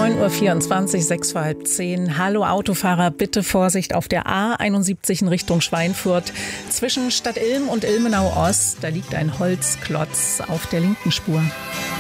9:24 Uhr, 6 vor halb 10. Hallo Autofahrer, bitte Vorsicht auf der A71 in Richtung Schweinfurt. Zwischen Stadt Ilm und Ilmenau Ost, da liegt ein Holzklotz auf der linken Spur.